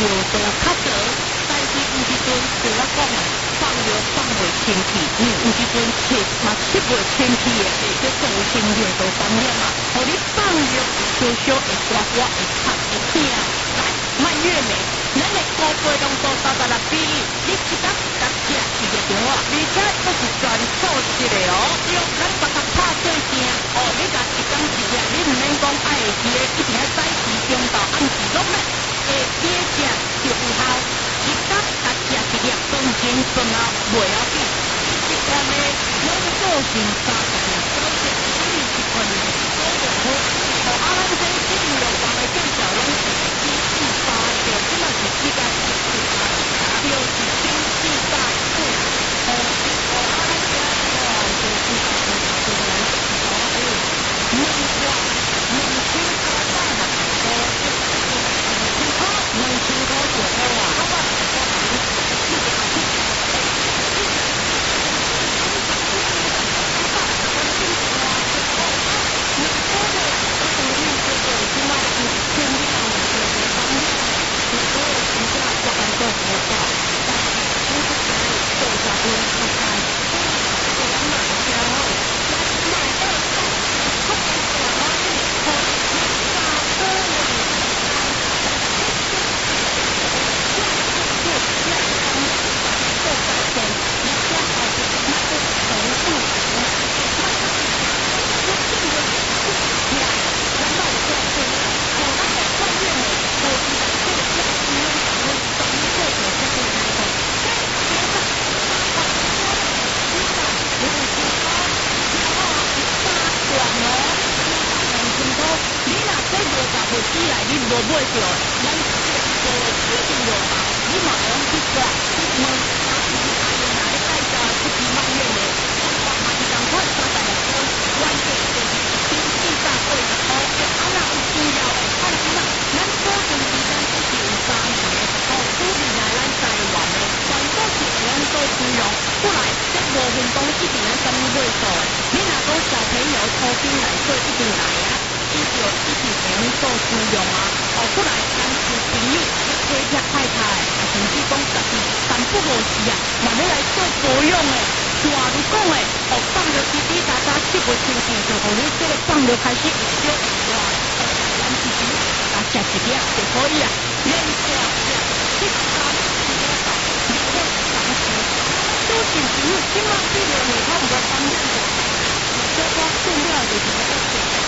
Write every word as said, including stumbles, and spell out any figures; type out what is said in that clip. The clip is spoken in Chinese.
有就较多，但是有时阵就我讲的放药放袂清气，嗯，有时阵切嘛切袂清气的，会叫做有经验做感染嘛。互你放药有少少会刮刮会擦会疼，来蔓越莓，咱的高倍浓度三十六比例，你一搭一搭吃是个中啊，而且都是全素食的哦，用咱把它拍做正哦，你家一缸一只，你唔免讲爱会记的，一定要早时中昼暗时拢咩，会记食就有效，一搭一搭吃一粒，顿前顿后袂要紧，一罐的拢做成三十粒，所以一日一罐的都袂好，哦，啊，咱这这五六磅的介绍拢是一四八的，即嘛是世界一四八，就是一四八四，哦，哦，啊，咱这哦，就是就是哦，哎，两罐两千块半啦，哦，两千块，两千块就好啊，好吧，袂起来，你无买着，咱无一定有吧？你嘛会用去挂，去问阿姨阿姨哪里介绍出去蔓越莓，我看嘛是共款三十六块，原价就是一千四百八十块，啊若有需要的，看即嘛，咱锁定时间只是有三个，哦，处理来咱台湾的，全部是会用做使用，过来这无分讲一定要什么岁数的，你若讲小朋友初经来做一定来啊。伊就一定会用做使用啊！哦，过来咱是朋友，体贴太太，甚至讲家己三不五时啊，嘛要来做保养的。像如讲的，哦，放着滴滴答答切袂清气，就互你这个放着开始有小哇，咱自己啊吃一粒就可以啊，连续吃七八十个到，你可以尝试。小朋友今晚比如你看唔到方面的，小可见了就是那个。